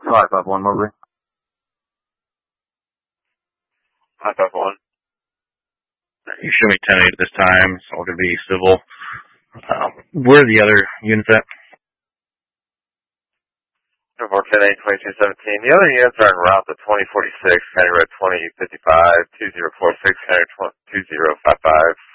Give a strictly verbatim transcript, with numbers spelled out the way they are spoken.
five five one, Mobley. five five one. You show me ten eight this time. It's all going to be civil. Um, where are the other units at? four ten eight twenty-two seventeen. The other units are en route to twenty forty-six, County Road twenty fifty-five, two zero four six, County two zero five five.